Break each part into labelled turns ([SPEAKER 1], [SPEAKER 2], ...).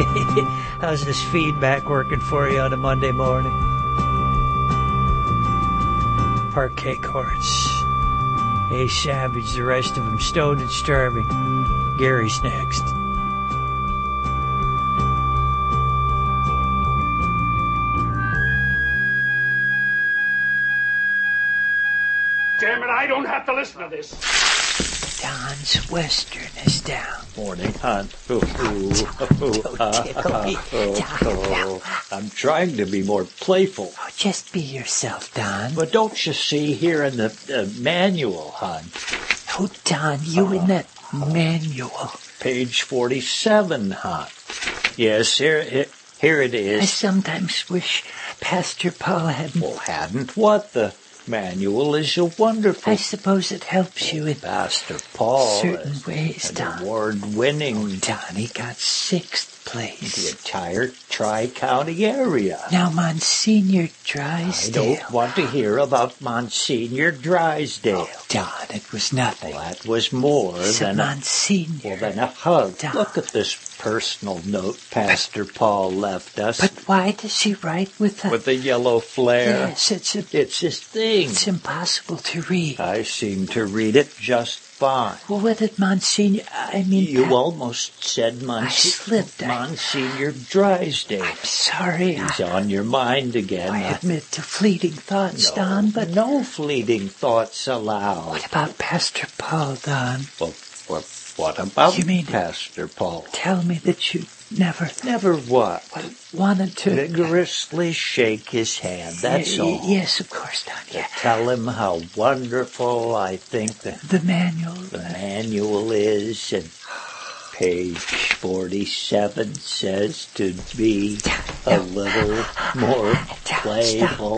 [SPEAKER 1] How's this feedback working for you on a Monday morning? Parquet courts. Hey, Savage, the rest of them stoned and starving. Gary's next.
[SPEAKER 2] Damn it, I don't have to listen to this.
[SPEAKER 1] Don's Western is down.
[SPEAKER 3] Morning, hon.
[SPEAKER 1] Don't tickle me. Don,
[SPEAKER 3] I'm trying to be more playful.
[SPEAKER 1] oh, just be yourself, Don.
[SPEAKER 3] But don't you see here in the manual, hon?
[SPEAKER 1] Oh, Don, you in that manual.
[SPEAKER 3] Page 47, hon. Yes, here it
[SPEAKER 1] I
[SPEAKER 3] is.
[SPEAKER 1] sometimes wish Pastor Paul hadn't.
[SPEAKER 3] Well, hadn't what? The manual is a wonderful...
[SPEAKER 1] I suppose it helps you in
[SPEAKER 3] Pastor Paul
[SPEAKER 1] certain
[SPEAKER 3] is
[SPEAKER 1] ways,
[SPEAKER 3] an
[SPEAKER 1] Don.
[SPEAKER 3] award-winning
[SPEAKER 1] Don, he got 6th
[SPEAKER 3] the
[SPEAKER 1] place.
[SPEAKER 3] entire Tri-County area.
[SPEAKER 1] Now, Monsignor
[SPEAKER 3] I
[SPEAKER 1] Drysdale.
[SPEAKER 3] don't want to hear about Monsignor Drysdale.
[SPEAKER 1] Don, it was nothing.
[SPEAKER 3] Well, that was more
[SPEAKER 1] It's a
[SPEAKER 3] than
[SPEAKER 1] Monsignor.
[SPEAKER 3] a hug.
[SPEAKER 1] Don.
[SPEAKER 3] Look at this personal note Pastor Paul left us
[SPEAKER 1] But why does he write with a...
[SPEAKER 3] with the yellow flare.
[SPEAKER 1] Yes, it's
[SPEAKER 3] It's his thing.
[SPEAKER 1] impossible to read.
[SPEAKER 3] I seem to read it just fine.
[SPEAKER 1] Well, what did Monsignor... I mean...
[SPEAKER 3] You almost said
[SPEAKER 1] I slipped.
[SPEAKER 3] Monsignor Drysdale.
[SPEAKER 1] I'm sorry.
[SPEAKER 3] He's on your mind again.
[SPEAKER 1] I admit to fleeting thoughts, Don, but...
[SPEAKER 3] no fleeting thoughts allowed.
[SPEAKER 1] What about Pastor Paul, Don?
[SPEAKER 3] Well, what about
[SPEAKER 1] You mean-
[SPEAKER 3] Pastor Paul?
[SPEAKER 1] Tell me that you never
[SPEAKER 3] Never what?
[SPEAKER 1] wanted to...
[SPEAKER 3] Vigorously shake his hand, that's all.
[SPEAKER 1] Yes, of course, Don, yeah.
[SPEAKER 3] Tell him how wonderful I think
[SPEAKER 1] The manual...
[SPEAKER 3] the manual is, and page 47 says to be a little more playful.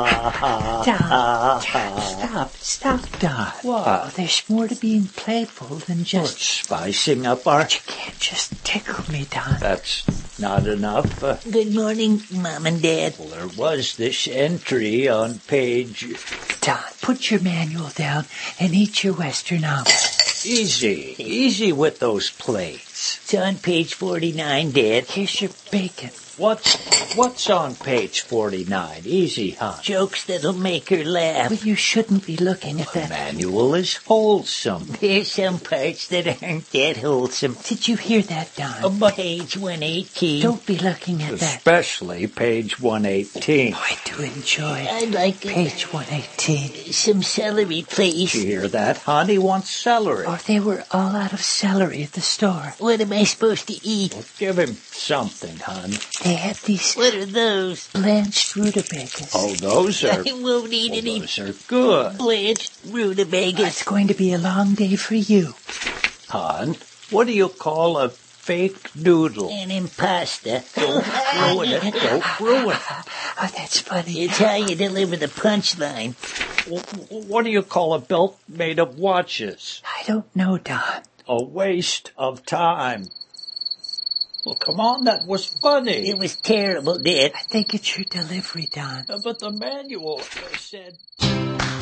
[SPEAKER 1] Don, stop, Don.
[SPEAKER 3] What?
[SPEAKER 1] Oh, there's more to being playful than
[SPEAKER 3] We're
[SPEAKER 1] just...
[SPEAKER 3] spicing up our...
[SPEAKER 1] You can't just tickle me, Don.
[SPEAKER 3] That's not enough.
[SPEAKER 1] Good morning, Mom and Dad.
[SPEAKER 3] Well, there was this entry on page...
[SPEAKER 1] Don, put your manual down and eat your Western omelet.
[SPEAKER 3] Easy with those plates.
[SPEAKER 1] It's on page 49, Dad. Here's your bacon.
[SPEAKER 3] What's on page 49? Easy, huh?
[SPEAKER 1] Jokes that'll make her laugh. But you shouldn't be looking at
[SPEAKER 3] The
[SPEAKER 1] that.
[SPEAKER 3] manual is wholesome.
[SPEAKER 1] There's some parts that aren't that wholesome. Did you hear that, Don? Page 118. Don't be looking at that.
[SPEAKER 3] Especially page 118.
[SPEAKER 1] Oh, I do enjoy
[SPEAKER 4] I'd like
[SPEAKER 1] page 118.
[SPEAKER 4] some celery, please.
[SPEAKER 3] Did you hear that, hon? He wants celery.
[SPEAKER 1] Oh, they were all out of celery at the store.
[SPEAKER 4] What am I supposed to eat?
[SPEAKER 3] Give him something, hon.
[SPEAKER 1] They had these
[SPEAKER 4] What are those?
[SPEAKER 1] blanched rutabagas.
[SPEAKER 3] Oh, those are...
[SPEAKER 4] I won't eat
[SPEAKER 3] well,
[SPEAKER 4] any
[SPEAKER 3] those are good.
[SPEAKER 4] blanched rutabagas.
[SPEAKER 1] It's going to be a long day for you.
[SPEAKER 3] Hon, what do you call a fake noodle?
[SPEAKER 4] An impasta.
[SPEAKER 3] Don't ruin it. Don't ruin it.
[SPEAKER 1] Oh, that's funny.
[SPEAKER 4] It's how you deliver the punchline.
[SPEAKER 3] What do you call a belt made of watches?
[SPEAKER 1] I don't know, Don.
[SPEAKER 3] A waste of time. Well, come on, that was funny.
[SPEAKER 4] It was terrible, Dad.
[SPEAKER 1] I think it's your delivery, Don.
[SPEAKER 3] But the manual said...